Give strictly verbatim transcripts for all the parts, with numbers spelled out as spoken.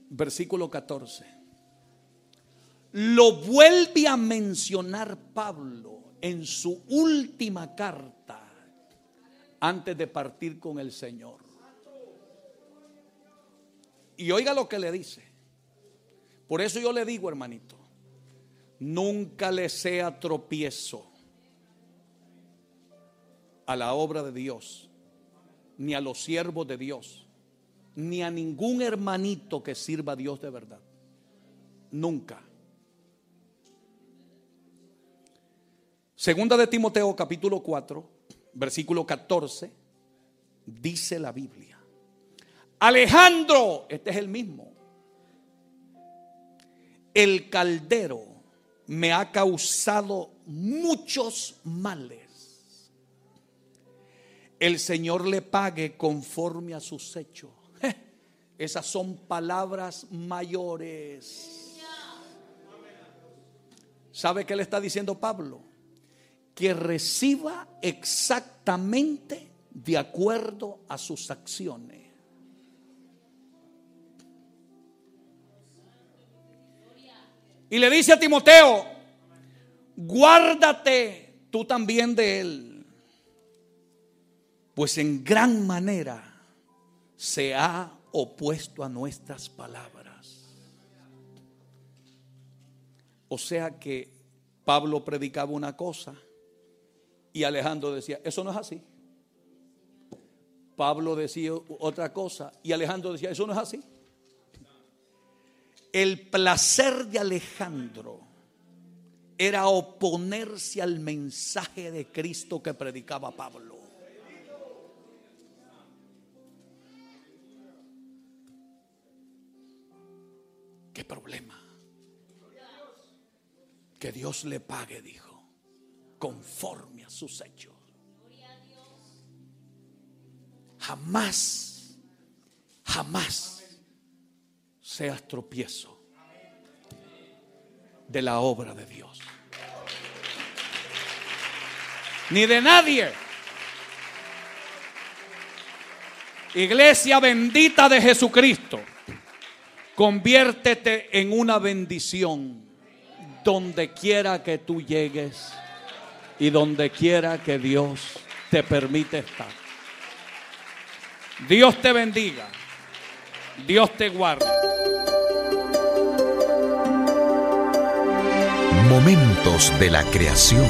versículo catorce. Lo vuelve a mencionar Pablo en su última carta antes de partir con el Señor. Y oiga lo que le dice. Por eso yo le digo, hermanito, nunca le sea tropiezo a la obra de Dios, ni a los siervos de Dios, ni a ningún hermanito que sirva a Dios de verdad. Nunca. Segunda de Timoteo capítulo cuatro, versículo catorce, dice la Biblia: Alejandro, este es el mismo, el caldero, me ha causado muchos males. El Señor le pague conforme a sus hechos. Esas son palabras mayores. ¿Sabe qué le está diciendo Pablo? Que reciba exactamente de acuerdo a sus acciones. Y le dice a Timoteo: guárdate tú también de él, pues en gran manera se ha opuesto a nuestras palabras. O sea que Pablo predicaba una cosa y Alejandro decía: eso no es así. Pablo decía otra cosa y Alejandro decía: eso no es así. El placer de Alejandro era oponerse al mensaje de Cristo que predicaba Pablo. ¿Qué problema? Que Dios le pague, dijo, conforme a sus hechos. Jamás, jamás seas tropiezo de la obra de Dios, ni de nadie. Iglesia bendita de Jesucristo, conviértete en una bendición donde quiera que tú llegues y donde quiera que Dios te permite estar. Dios te bendiga. Dios te guarde. Momentos de la creación.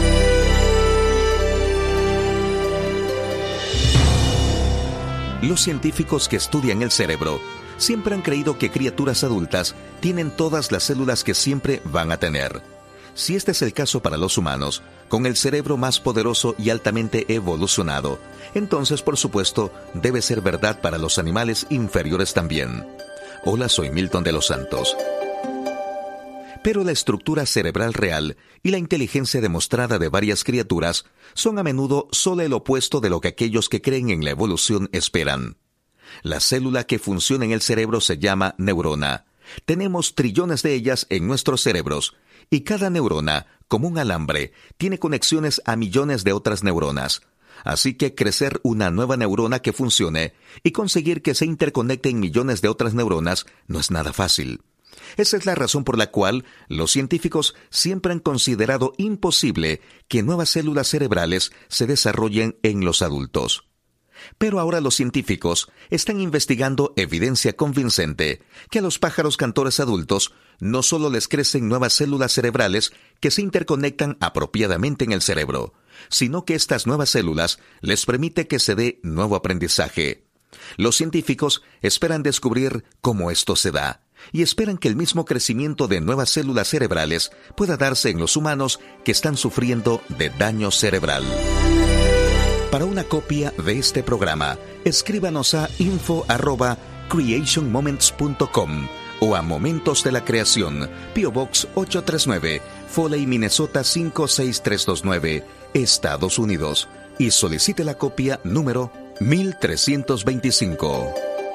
Los científicos que estudian el cerebro siempre han creído que criaturas adultas tienen todas las células que siempre van a tener. Si este es el caso para los humanos, con el cerebro más poderoso y altamente evolucionado, entonces por supuesto debe ser verdad para los animales inferiores también. Hola, soy Milton de los Santos. Pero la estructura cerebral real y la inteligencia demostrada de varias criaturas son a menudo solo el opuesto de lo que aquellos que creen en la evolución esperan. La célula que funciona en el cerebro se llama neurona. Tenemos trillones de ellas en nuestros cerebros y cada neurona, como un alambre, tiene conexiones a millones de otras neuronas. Así que crecer una nueva neurona que funcione y conseguir que se interconecten millones de otras neuronas no es nada fácil. Esa es la razón por la cual los científicos siempre han considerado imposible que nuevas células cerebrales se desarrollen en los adultos. Pero ahora los científicos están investigando evidencia convincente que a los pájaros cantores adultos no solo les crecen nuevas células cerebrales que se interconectan apropiadamente en el cerebro, sino que estas nuevas células les permite que se dé nuevo aprendizaje. Los científicos esperan descubrir cómo esto se da y esperan que el mismo crecimiento de nuevas células cerebrales pueda darse en los humanos que están sufriendo de daño cerebral. Para una copia de este programa, escríbanos a info arroba creation moments punto com o a Momentos de la Creación, P O Box ocho tres nueve, Foley, Minnesota cinco seis tres dos nueve, Estados Unidos, y solicite la copia número mil trescientos veinticinco.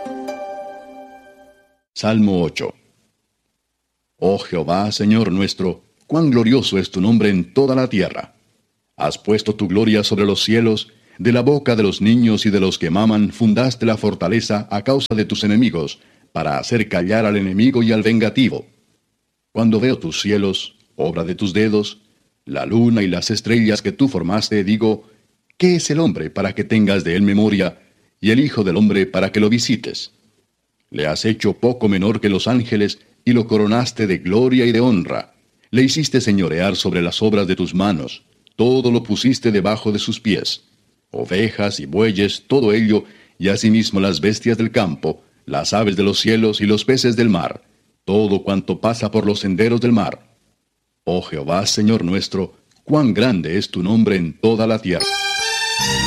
Salmo ocho. Oh Jehová, Señor nuestro, cuán glorioso es tu nombre en toda la tierra. Has puesto tu gloria sobre los cielos. De la boca de los niños y de los que maman fundaste la fortaleza a causa de tus enemigos, para hacer callar al enemigo y al vengativo. Cuando veo tus cielos, obra de tus dedos, la luna y las estrellas que tú formaste, digo, ¿qué es el hombre para que tengas de él memoria, y el hijo del hombre para que lo visites? Le has hecho poco menor que los ángeles, y lo coronaste de gloria y de honra. Le hiciste señorear sobre las obras de tus manos, todo lo pusiste debajo de sus pies. Ovejas y bueyes, todo ello, y asimismo las bestias del campo, las aves de los cielos y los peces del mar, todo cuanto pasa por los senderos del mar. Oh Jehová, Señor nuestro, cuán grande es tu nombre en toda la tierra.